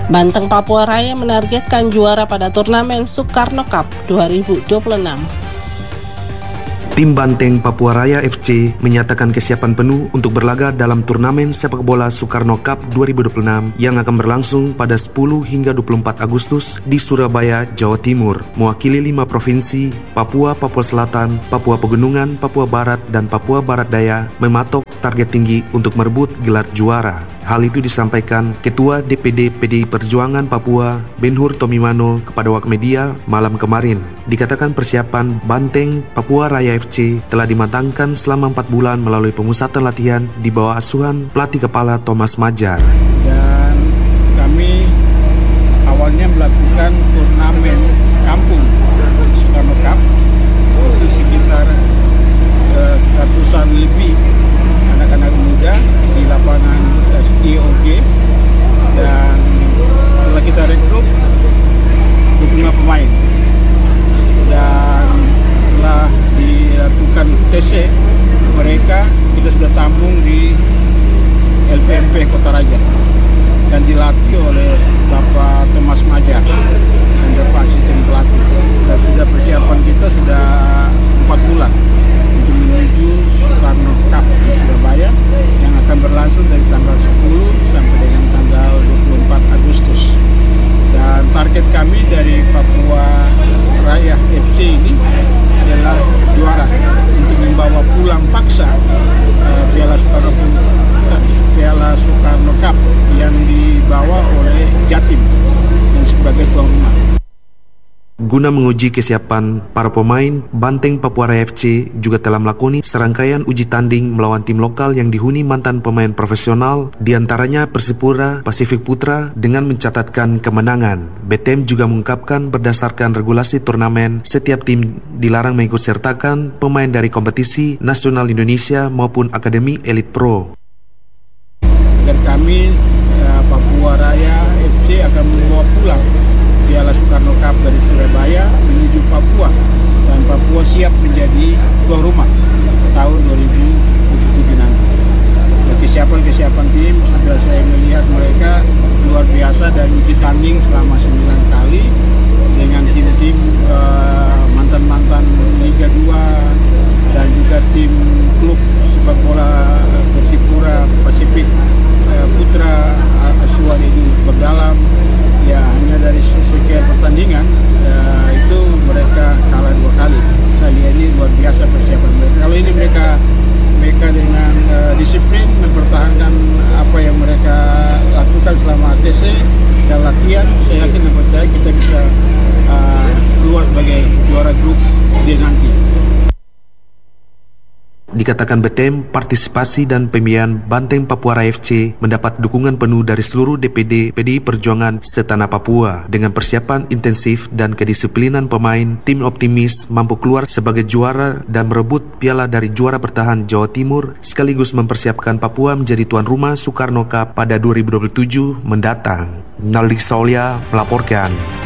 Banteng Papua Raya menargetkan juara pada turnamen Soekarno Cup 2026. Tim Banteng Papua Raya FC menyatakan kesiapan penuh untuk berlaga dalam turnamen sepak bola Soekarno Cup 2026 yang akan berlangsung pada 10 hingga 24 Agustus di Surabaya, Jawa Timur. Mewakili 5 provinsi, Papua, Papua Selatan, Papua Pegunungan, Papua Barat, dan Papua Barat Daya mematok target tinggi untuk merebut gelar juara. Hal itu disampaikan Ketua DPD PDI Perjuangan Papua, Ben-Hur Tomimano, kepada awak media malam kemarin. Dikatakan persiapan Banteng Papua Raya FC telah dimatangkan selama 4 bulan melalui pemusatan latihan di bawah asuhan pelatih kepala Thomas Majar. Dan kami awalnya melakukan turnamen kampung Soekarno Cup itu sekitar ratusan lebih anak-anak muda di lapangan STOG, dan setelah kita rekrut 25 pemain dan setelah dilakukan TC mereka, kita sudah tampung di LPMP Kota Raja dan dilatih oleh Bapak Thomas Majar dan Bapak asisten pelatih, dan sudah persiapan kita sudah 4 bulan untuk menuju Soekarno Cup di Surabaya yang akan berlangsung dari tanggal 10 sampai dengan tanggal 24 Agustus. Dan target kami dari Papua Raya FC ini adalah juara untuk membawa pulang paksa Piala Soekarno Cup yang dibawa oleh Jatim yang sebagai tuan rumah. Guna menguji kesiapan para pemain, Banteng Papua Raya FC juga telah melakoni serangkaian uji tanding melawan tim lokal yang dihuni mantan pemain profesional, diantaranya Persipura, Pasifik Putra, dengan mencatatkan kemenangan. BTM juga mengungkapkan berdasarkan regulasi turnamen, setiap tim dilarang mengikut sertakan pemain dari kompetisi nasional Indonesia maupun Akademi Elite Pro. Agar kami Papua Raya FC akan membawa pulang Piala Soekarno Cup dari Surabaya menuju Papua, dan Papua siap menjadi tuan rumah tahun 2027 nanti. Kesiapan tim sudah saya melihat mereka luar biasa dan uji tanding selama 9 kali dengan tim-tim mantan-mantan Liga 2 dan juga tim klub sepak bola Persipura, Pasifik Putra, Asuhan ini berdalam. Ya, hanya dari sekian pertandingan itu mereka kalah 2 kali. Saya lihat ini luar biasa persiapan mereka. Kalau ini mereka dengan disiplin mempertahankan apa yang mereka lakukan selama ATC dan latihan, saya yakin dan percaya kita bisa keluar sebagai juara grup D nanti. Dikatakan BTM, partisipasi dan pembiayaan Banteng Papua Raya FC mendapat dukungan penuh dari seluruh DPD PDI Perjuangan setanah Papua. Dengan persiapan intensif dan kedisiplinan pemain, tim optimis mampu keluar sebagai juara dan merebut piala dari juara bertahan Jawa Timur, sekaligus mempersiapkan Papua menjadi tuan rumah Soekarno Cup pada 2027 mendatang. Naldik Saulia melaporkan.